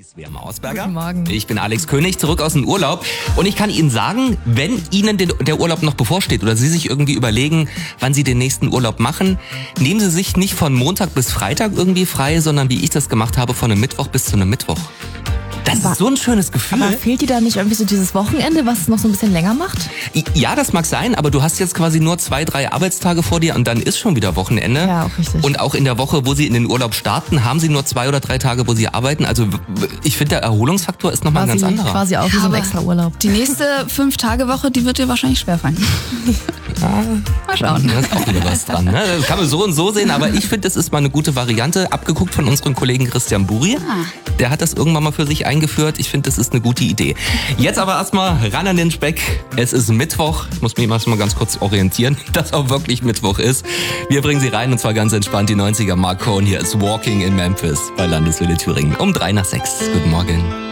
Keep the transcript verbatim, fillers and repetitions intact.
Svea Mausberger. Guten Morgen. Ich bin Alex König, zurück aus dem Urlaub. Und ich kann Ihnen sagen, wenn Ihnen den, der Urlaub noch bevorsteht oder Sie sich irgendwie überlegen, wann Sie den nächsten Urlaub machen, nehmen Sie sich nicht von Montag bis Freitag irgendwie frei, sondern wie ich das gemacht habe, von einem Mittwoch bis zu einem Mittwoch. Das Aber- ist so ein schönes Gefühl. Aber fehlt dir da nicht irgendwie so dieses Wochenende, was es noch so ein bisschen länger macht? Ja, das mag sein, aber du hast jetzt quasi nur zwei, drei Arbeitstage vor dir und dann ist schon wieder Wochenende. Ja, auch richtig. Und auch in der Woche, wo Sie in den Urlaub starten, haben Sie nur zwei oder drei Tage, wo Sie arbeiten. Also w- w- ich finde, der Erholungsfaktor ist nochmal ein ganz Quasi, anderer. quasi auch wie so ein Aber extra Urlaub. Die nächste Fünf-Tage-Woche, die wird dir wahrscheinlich schwerfallen. Mal schauen. Da ist auch wieder was dran. Ne? Das kann man so und so sehen, aber ich finde, das ist mal eine gute Variante. Abgeguckt von unserem Kollegen Christian Buri. Der hat das irgendwann mal für sich eingeführt. Ich finde, das ist eine gute Idee. Jetzt aber erstmal ran an den Speck. Es ist Mittwoch. Ich muss mich erstmal ganz kurz orientieren, dass auch wirklich Mittwoch ist. Wir bringen Sie rein und zwar ganz entspannt die neunziger. Mark Cohn hier ist Walking in Memphis bei Landeswelle Thüringen um drei nach sechs. Guten Morgen.